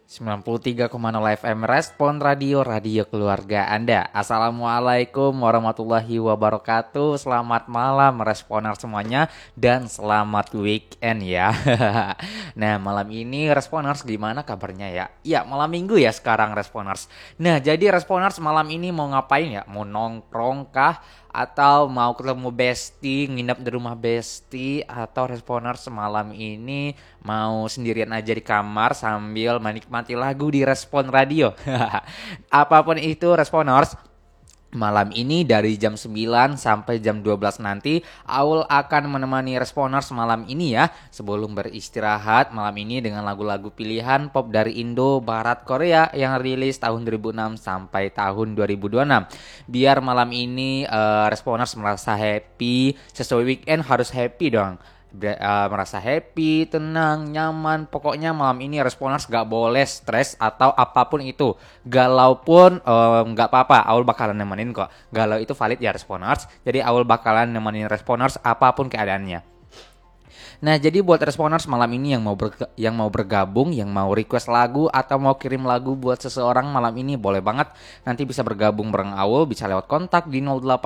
93,0 FM Respon Radio, radio keluarga Anda. Assalamualaikum warahmatullahi wabarakatuh. Selamat malam Responer semuanya dan selamat weekend ya. Nah, malam ini Responers gimana kabarnya ya? Ya, malam Minggu ya sekarang Responers. Nah, jadi Responers malam ini mau ngapain ya? Mau nongkrong kah? Atau mau ketemu Besti, nginep di rumah Besti, atau Responers malam ini mau sendirian aja di kamar sambil menikmati lagu di Respon Radio. Apapun itu Responers, malam ini dari jam 9 sampai jam 12 nanti Aul akan menemani Responers malam ini ya. Sebelum beristirahat malam ini dengan lagu-lagu pilihan pop dari Indo, Barat, Korea yang rilis tahun 2006 sampai tahun 2026. Biar malam ini Responers merasa happy, sesuai weekend harus happy dong. Merasa happy, tenang, nyaman. Pokoknya malam ini Responers gak boleh stres atau apapun itu. Galau pun gak apa-apa, Aul bakalan nemenin kok. Galau itu valid ya Responers. Jadi Aul bakalan nemenin Responers apapun keadaannya. Nah, jadi buat Responers malam ini yang mau bergabung, yang mau request lagu atau mau kirim lagu buat seseorang malam ini boleh banget. Nanti bisa bergabung bareng Aul, bisa lewat kontak di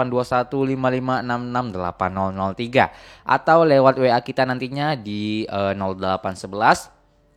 082155668003 atau lewat WA kita nantinya di 0811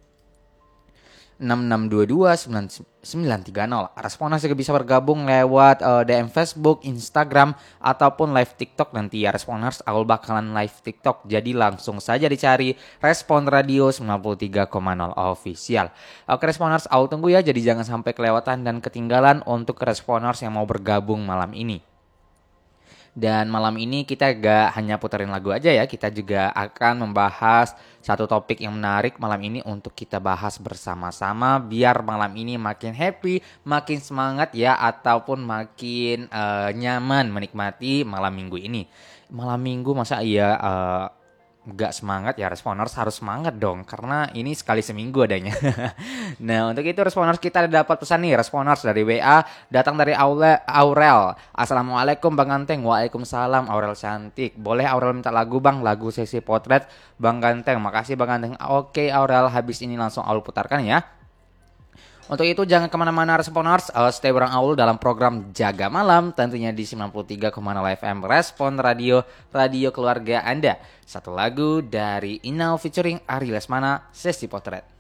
66229930. Responers juga bisa bergabung lewat DM Facebook, Instagram, ataupun live TikTok nanti ya Responers. Aul bakalan live TikTok, jadi langsung saja dicari Respon Radio 93,0 Official. Oke Responers, Aul tunggu ya, jadi jangan sampai kelewatan dan ketinggalan untuk Responers yang mau bergabung malam ini. Dan malam ini kita gak hanya puterin lagu aja ya, kita juga akan membahas satu topik yang menarik malam ini untuk kita bahas bersama-sama biar malam ini makin happy, makin semangat ya, ataupun makin nyaman menikmati malam minggu ini. Malam minggu masa iya gak semangat ya Responers, harus semangat dong karena ini sekali seminggu adanya. Nah untuk itu Responers kita dapat pesan nih Responers dari WA datang dari Aurel. Assalamualaikum Bang Ganteng. Waalaikumsalam Aurel cantik. Boleh Aurel minta lagu Bang, lagu sesi potret Bang Ganteng. Makasih Bang Ganteng. Oke Aurel, habis ini langsung Aul putarkan ya. Untuk itu jangan kemana-mana Responers, stay bareng Aul dalam program Jaga Malam tentunya di 93,0 FM Respon Radio, radio keluarga Anda. Satu lagu dari Inau featuring Ari Lesmana, Sesi Potret.